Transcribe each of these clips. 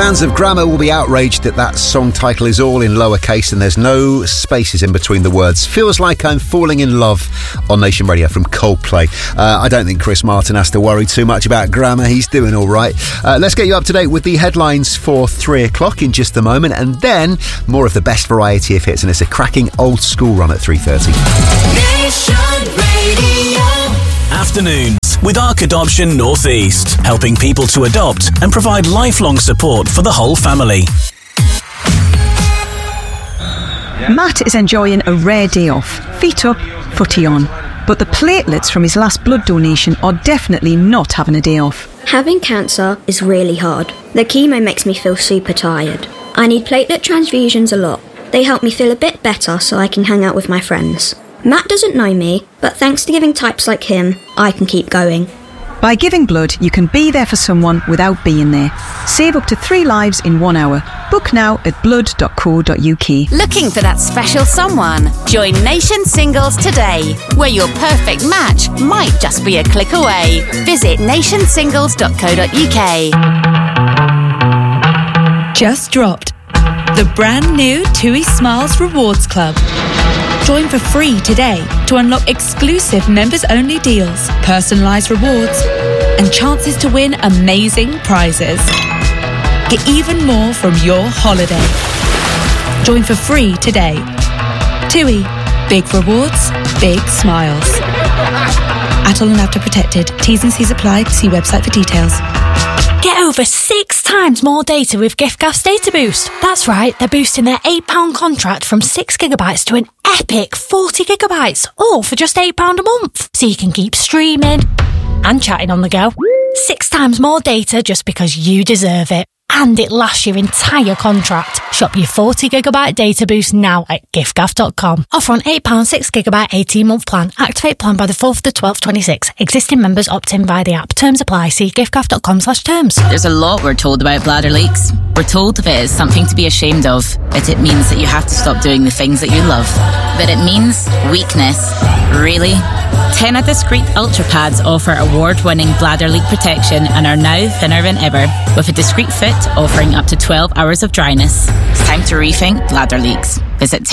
Fans of Grammar will be outraged that song title is all in lowercase and there's no spaces in between the words. Feels Like I'm Falling in Love on Nation Radio from Coldplay. I don't think Chris Martin has to worry too much about grammar. He's doing all right. Let's get you up to date with the headlines for 3 o'clock in just a moment, and then more of the best variety of hits, and it's a cracking old school run at 3:30. Nation Radio. Afternoons with Arc Adoption North East, helping people to adopt and provide lifelong support for the whole family. Matt is enjoying a rare day off, feet up, footy on. But the platelets from his last blood donation are definitely not having a day off. Having cancer is really hard. The chemo makes me feel super tired. I need platelet transfusions a lot. They help me feel a bit better so I can hang out with my friends. Matt doesn't know me, but thanks to giving types like him, I can keep going. By giving blood, you can be there for someone without being there. Save up to 3 lives in 1 hour. Book now at blood.co.uk. Looking for that special someone? Join Nation Singles today, where your perfect match might just be a click away. Visit nationsingles.co.uk. Just dropped the brand new TUI Smiles Rewards Club. Join for free today to unlock exclusive members-only deals, personalised rewards, and chances to win amazing prizes. Get even more from your holiday. Join for free today. TUI. Big rewards, big smiles. At all and after protected. T's and C's apply. See website for details. Get over 6 times more data with giffgaff's Data Boost. That's right, they're boosting their £8 contract from 6 gigabytes to an epic 40 gigabytes, all for just £8 a month. So you can keep streaming and chatting on the go. 6 times more data just because you deserve it. And it lasts your entire contract. Shop your 40 gigabyte data boost now at giffgaff.com. Offer on £8 6 gigabyte 18-month plan. Activate plan by the 4th of the 12th 26. Existing members opt in via the app. Terms apply. See giffgaff.com/terms. There's a lot we're told about bladder leaks. We're told that it is something to be ashamed of, that it means that you have to stop doing the things that you love. That it means weakness. Really? Tena Discreet Ultra Pads offer award-winning bladder leak protection and are now thinner than ever, with a discreet fit offering up to 12 hours of dryness. It's time to rethink bladder leaks. Visit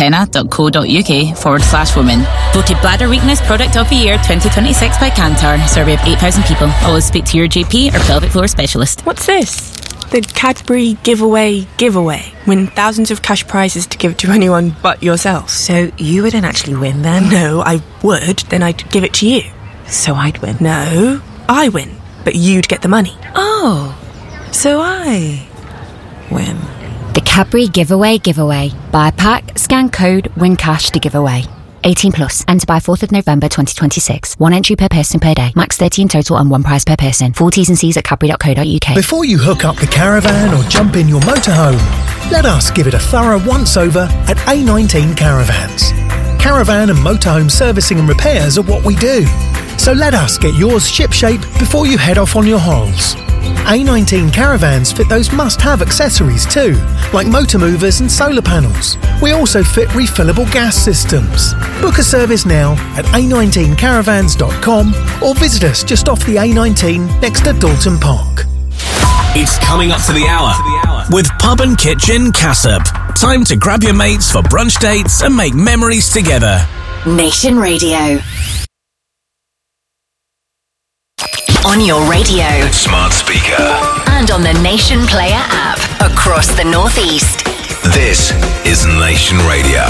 tena.co.uk/women. Voted Bladder Weakness Product of the Year 2026 by Kantar. Survey of 8,000 people. Always speak to your GP or pelvic floor specialist. What's this? The Cadbury giveaway. Win thousands of cash prizes to give to anyone but yourself. So you wouldn't actually win then? No, I would. Then I'd give it to you. So I'd win? No, I win. But you'd get the money. Oh, so I win. The Cadbury giveaway. Buy a pack, scan code, win cash to give away. 18 plus. Enter by 4th of November 2026. 1 entry per person per day. Max 30 in total and 1 prize per person. Full T's and C's at cadbury.co.uk. Before you hook up the caravan or jump in your motorhome, let us give it a thorough once-over at A19 Caravans. Caravan and motorhome servicing and repairs are what we do. So let us get yours shipshape before you head off on your holes. A19 Caravans fit those must-have accessories too, like motor movers and solar panels. We also fit refillable gas systems. Book a service now at a19caravans.com or visit us just off the A19 next to Dalton Park. It's coming up to the hour with Pub and Kitchen Cassop. Time to grab your mates for brunch dates and make memories together. Nation Radio. On your radio, smart speaker, and on the Nation Player app across the Northeast. This is Nation Radio.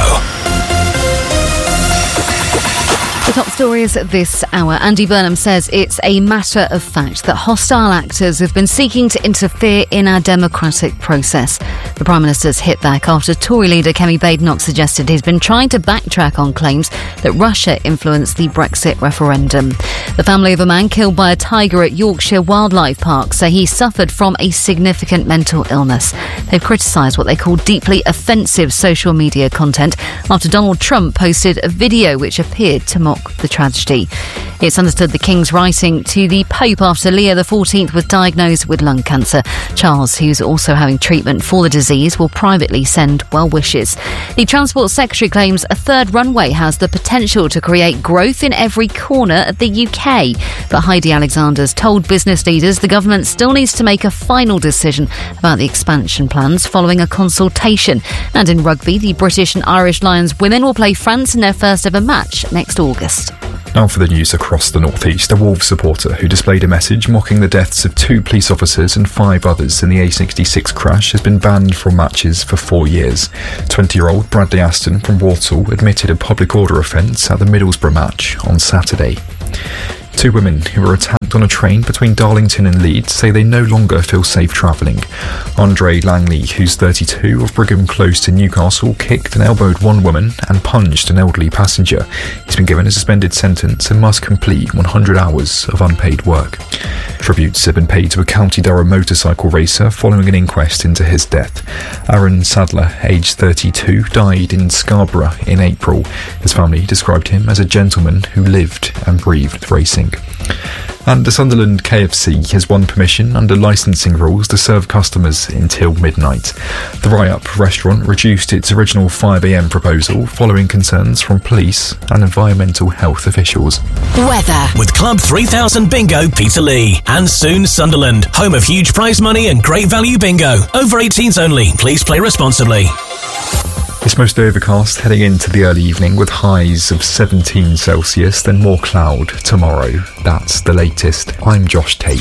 The top stories this hour. Andy Burnham says it's a matter of fact that hostile actors have been seeking to interfere in our democratic process. The Prime Minister's hit back after Tory leader Kemi Badenoch suggested he's been trying to backtrack on claims that Russia influenced the Brexit referendum. The family of a man killed by a tiger at Yorkshire Wildlife Park say he suffered from a significant mental illness. They've criticised what they call deeply offensive social media content after Donald Trump posted a video which appeared to mock shock the tragedy. It's understood the King's writing to the Pope after Leo XIV was diagnosed with lung cancer. Charles, who's also having treatment for the disease, will privately send well wishes. The Transport Secretary claims a third runway has the potential to create growth in every corner of the UK. But Heidi Alexander's told business leaders the government still needs to make a final decision about the expansion plans following a consultation. And in rugby, the British and Irish Lions women will play France in their first ever match next August. Now for the news across the northeast. A Wolves supporter who displayed a message mocking the deaths of 2 police officers and 5 others in the A66 crash has been banned from matches for 4 years. 20-year-old Bradley Aston from Walsall admitted a public order offence at the Middlesbrough match on Saturday. 2 women who were attacked on a train between Darlington and Leeds say they no longer feel safe travelling. Andre Langley, who's 32, of Brigham Close to Newcastle, kicked and elbowed one woman and punched an elderly passenger. He's been given a suspended sentence and must complete 100 hours of unpaid work. Tributes have been paid to a County Durham motorcycle racer following an inquest into his death. Aaron Sadler, aged 32, died in Scarborough in April. His family described him as a gentleman who lived and breathed racing. And the Sunderland KFC has won permission under licensing rules to serve customers until midnight. The Rye-Up restaurant reduced its original 5 a.m. proposal following concerns from police and environmental health officials. Weather. With Club 3000 Bingo Peterlee. And soon Sunderland, home of huge prize money and great value bingo. Over 18s only. Please play responsibly. It's mostly overcast heading into the early evening with highs of 17 Celsius, then more cloud tomorrow. That's the latest. I'm Josh Tate.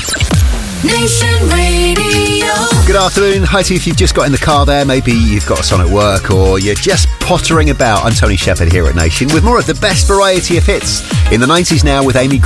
Nation Radio. Good afternoon. Hi to you if you've just got in the car there. Maybe you've got us on at work or you're just pottering about. I'm Tony Shepherd here at Nation with more of the best variety of hits in the 90s now with Amy